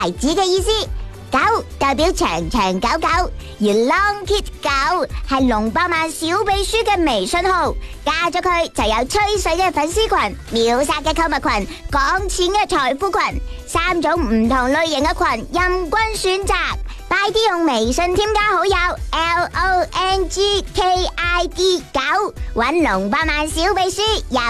子嘅意思。狗代表長長久久，而 Long Kid 狗係龍百萬小秘書嘅微信號，加咗佢就有吹水嘅粉絲群、秒殺嘅購物群、講錢嘅財富群，3種唔同類型嘅群任君選擇。快啲用微信添加好友 LONGKID 9，搵龍百萬小秘書。